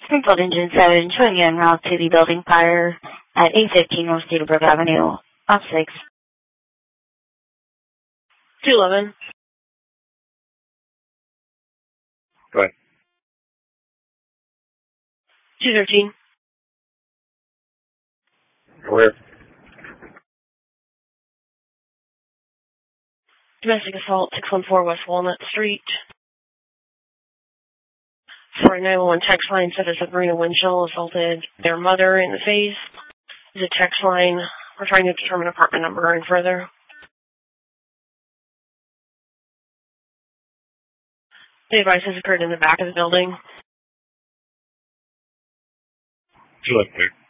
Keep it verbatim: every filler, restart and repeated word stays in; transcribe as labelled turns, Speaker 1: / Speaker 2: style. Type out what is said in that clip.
Speaker 1: Springfield Engine seven, showing you en route to the building fire at eight fifteen North Cedarburg Avenue. Off six.
Speaker 2: two eleven.
Speaker 3: Go ahead.
Speaker 2: two thirteen.
Speaker 3: Where?
Speaker 2: Domestic assault, six one four West Walnut Street. For a nine one one text line said that Sabrina Winchell assaulted their mother in the face. There's a text line. We're trying to determine apartment number and further. The advice has occurred in the back of the building.
Speaker 3: Would you like there?